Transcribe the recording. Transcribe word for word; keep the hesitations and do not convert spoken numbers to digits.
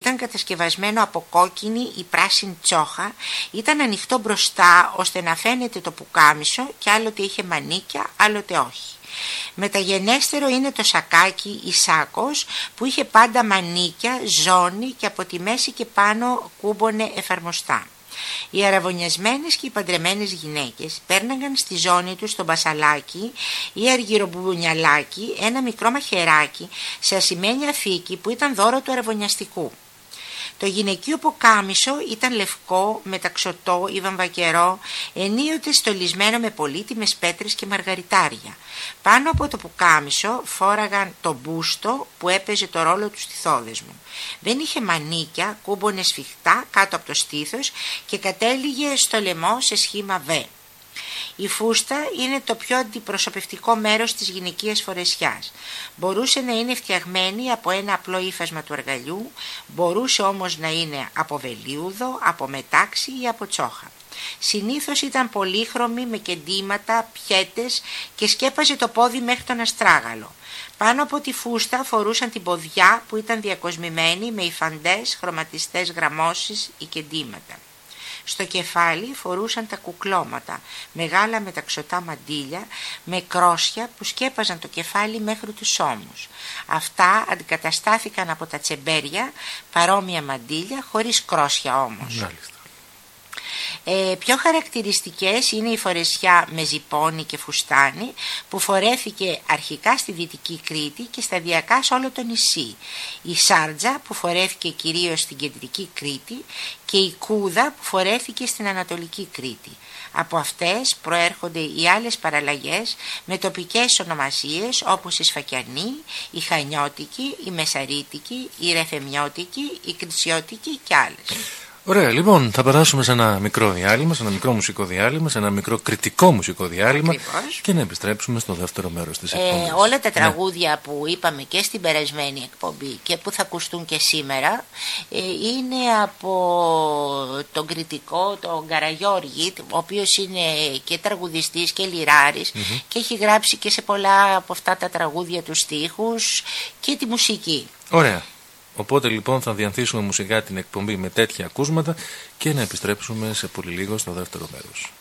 ήταν κατασκευασμένο από κόκκινη ή πράσινη τσόχα, ήταν ανοιχτό μπροστά ώστε να φαίνεται το πουκάμισο και άλλοτε είχε μανίκια, άλλοτε όχι. Μεταγενέστερο είναι το σακάκι ή σάκος που είχε πάντα μανίκια, ζώνη και από τη μέση και πάνω κούμπονε εφαρμοστά. Οι αραβωνιασμένες και οι παντρεμένες γυναίκες πέρναγαν στη ζώνη τους το μπασαλάκι ή αργυρομπουνιαλάκι, ένα μικρό μαχαιράκι σε ασημένια θήκη που ήταν δώρο του αραβωνιαστικού. Το γυναικείο ποκάμισο ήταν λευκό, μεταξωτό ή βαμβακερό, ενίοτε στολισμένο με πολύτιμες πέτρες και μαργαριτάρια. Πάνω από το ποκάμισο φόραγαν το μπούστο που έπαιζε το ρόλο του στιθόδεσμου. Δεν είχε μανίκια, κούμπονε σφιχτά κάτω από το στήθος και κατέληγε στο λαιμό σε σχήμα β. Η φούστα είναι το πιο αντιπροσωπευτικό μέρος της γυναικείας φορεσιάς. Μπορούσε να είναι φτιαγμένη από ένα απλό ύφασμα του αργαλιού, μπορούσε όμως να είναι από βελίουδο, από μετάξι ή από τσόχα. Συνήθως ήταν πολύχρωμη με κεντήματα, πιέτες και σκέπαζε το πόδι μέχρι τον αστράγαλο. Πάνω από τη φούστα φορούσαν την ποδιά που ήταν διακοσμημένη με υφαντές, χρωματιστές γραμμώσεις ή κεντήματα. Στο κεφάλι φορούσαν τα κουκλώματα, μεγάλα μεταξωτά μαντίλια με κρόσια που σκέπαζαν το κεφάλι μέχρι τους ώμους. Αυτά αντικαταστάθηκαν από τα τσεμπέρια, παρόμοια μαντίλια, χωρίς κρόσια όμως. Μάλιστα. Ε, πιο χαρακτηριστικές είναι η φορεσιά με ζιπόνι και φουστάνι που φορέθηκε αρχικά στη Δυτική Κρήτη και σταδιακά σε όλο το νησί, η σάρτζα που φορέθηκε κυρίως στην Κεντρική Κρήτη και η κούδα που φορέθηκε στην Ανατολική Κρήτη. Από αυτές προέρχονται οι άλλες παραλλαγές με τοπικές ονομασίες όπως η Σφακιανή, η Χανιώτικη, η Μεσαρίτικη, η Ρεθεμιώτικη, η Κρυσιώτικη και άλλες. Ωραία, λοιπόν, θα περάσουμε σε ένα μικρό διάλειμμα, σε ένα μικρό μουσικό διάλειμμα, σε ένα μικρό κριτικό μουσικό διάλειμμα. Ακριβώς. Και να επιστρέψουμε στο δεύτερο μέρος της εκπομπής. Ε, όλα τα τραγούδια ναι. που είπαμε και στην περασμένη εκπομπή και που θα ακουστούν και σήμερα ε, είναι από τον κριτικό, τον Καραγιώργη, ο οποίος είναι και τραγουδιστής και λιράρης mm-hmm. και έχει γράψει και σε πολλά από αυτά τα τραγούδια τους στίχους και τη μουσική. Ωραία. Οπότε λοιπόν θα διανθίσουμε μουσικά την εκπομπή με τέτοια ακούσματα και να επιστρέψουμε σε πολύ λίγο στο δεύτερο μέρος.